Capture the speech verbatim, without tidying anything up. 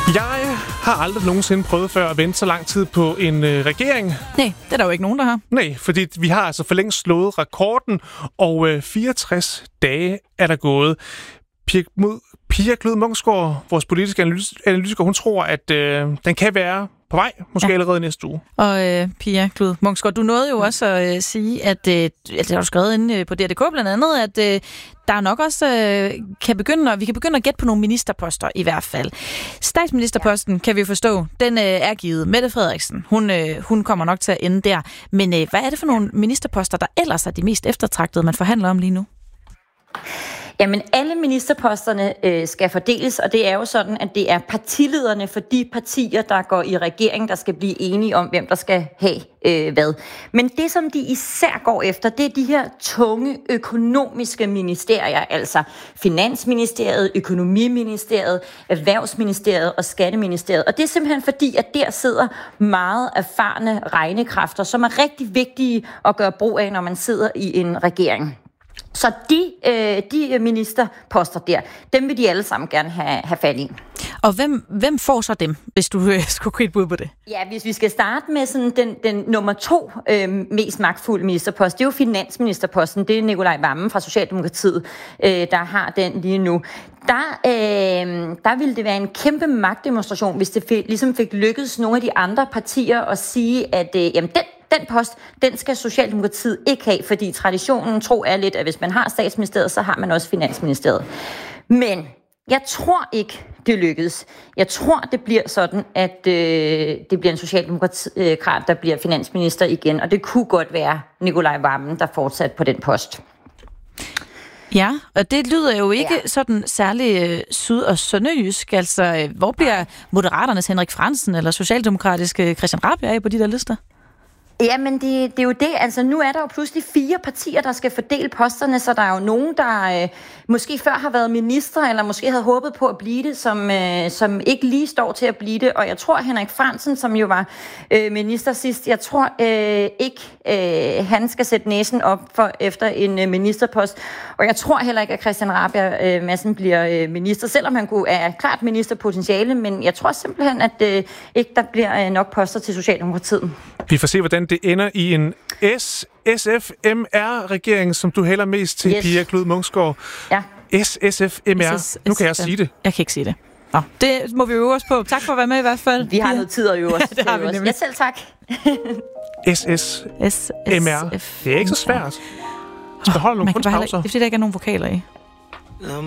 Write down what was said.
Jeg har aldrig nogensinde prøvet før at vente så lang tid på en øh, regering. Nej, det er der jo ikke nogen, der har. Nej, fordi vi har altså for længst slået rekorden, og øh, fireogtres dage er der gået. Pia, Pia Glud Munksgaard, vores politiske analytiker, hun tror, at øh, den kan være på vej, måske ja. allerede næste uge. Og øh, Pia Glud Munksgaard, du nåede jo også at øh, sige, at, øh, at det har du skrevet inde på D R punktum D K blandt andet, at øh, der nok også øh, kan begynde, vi kan begynde at gætte på nogle ministerposter i hvert fald. Statsministerposten, kan vi forstå, den øh, er givet. Mette Frederiksen, hun, øh, hun kommer nok til at ende der. Men øh, hvad er det for nogle ministerposter, der ellers er de mest eftertragtede, man forhandler om lige nu? Jamen, alle ministerposterne øh, skal fordeles, og det er jo sådan, at det er partilederne for de partier, der går i regering, der skal blive enige om, hvem der skal have øh, hvad. Men det, som de især går efter, det er de her tunge økonomiske ministerier, altså Finansministeriet, Økonomiministeriet, Erhvervsministeriet og Skatteministeriet. Og det er simpelthen fordi, at der sidder meget erfarne regnekræfter, som er rigtig vigtige at gøre brug af, når man sidder i en regering. Så de, øh, de ministerposter der, dem vil de alle sammen gerne have, have fat i. Og hvem, hvem får så dem, hvis du øh, skulle give et bud på det? Ja, hvis vi skal starte med sådan den, den nummer to øh, mest magtfulde ministerpost, det er jo finansministerposten. Det er Nicolai Wammen fra Socialdemokratiet, øh, der har den lige nu. Der, øh, der ville det være en kæmpe magtdemonstration, hvis det fik, ligesom fik lykkedes nogle af de andre partier at sige, at øh, jamen, den Den post, den skal Socialdemokratiet ikke have, fordi traditionen tro er lidt, at hvis man har statsministeriet, så har man også finansministeriet. Men jeg tror ikke, det lykkedes. Jeg tror, det bliver sådan, at øh, det bliver en socialdemokrat, der bliver finansminister igen, og det kunne godt være Nicolai Wammen, der fortsat på den post. Ja, og det lyder jo ikke ja. sådan særlig øh, syd- og sønderjysk. Altså, øh, hvor bliver Moderaternes Henrik Fransen eller socialdemokratiske Christian Rabjerg af på de der lister? Jamen, det, det er jo det. Altså, nu er der jo pludselig fire partier, der skal fordele posterne, så der er jo nogen, der øh, måske før har været minister, eller måske havde håbet på at blive det, som, øh, som ikke lige står til at blive det. Og jeg tror, Henrik Fransen, som jo var øh, minister sidst, jeg tror øh, ikke, øh, han skal sætte næsen op for efter en øh, ministerpost. Og jeg tror heller ikke, at Christian Rabjerg øh, Madsen bliver øh, minister, selvom han kunne er klart ministerpotentiale, men jeg tror simpelthen, at øh, ikke der bliver øh, nok poster til Socialdemokratiet. Vi får se, hvordan det ender i en S S F M R-regering, som du hælder mest til, yes. Pia Glud Munksgaard. Ja. S S F M R. Nu kan jeg sige det. Jeg kan ikke sige det. Nå, det må vi øve os på. Tak for at være med i hvert fald. Vi har noget tid at øve os. Ja, det har vi nemlig. Ja, selv tak. S S M R. Det er ikke så svært. Man skal holde nogle kunstpauser. Det er fordi, der ikke er nogen vokaler i.